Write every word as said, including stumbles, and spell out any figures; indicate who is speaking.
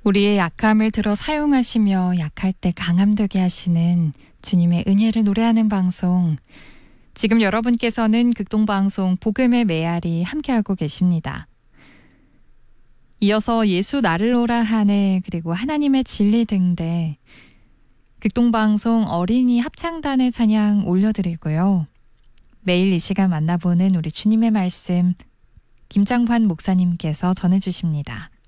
Speaker 1: 우리의 약함을 들어 사용하시며 약할 때 강함 되게 하시는 주님의 은혜를 노래하는 방송. 지금 여러분께서는 극동방송 복음의 메아리 함께하고 계십니다. 이어서 예수 나를 오라 하네 그리고 하나님의 진리 등대 극동방송 어린이 합창단의 찬양 올려드리고요. 매일 이 시간 만나보는 우리 주님의 말씀 김장환 목사님께서 전해주십니다.